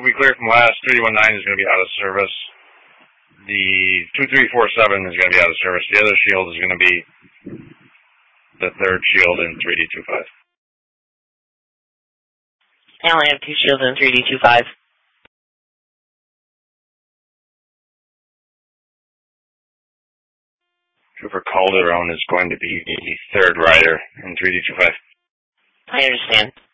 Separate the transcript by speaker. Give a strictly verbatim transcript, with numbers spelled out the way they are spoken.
Speaker 1: will be clear from last. three one nine is going to be out of service. The two three four seven is going to be out of service. The other shield is going to be the third shield in three D two five.
Speaker 2: I only have two shields in three D two five.
Speaker 1: Trooper Calderon is going to be the third rider in three D two five.
Speaker 2: I understand.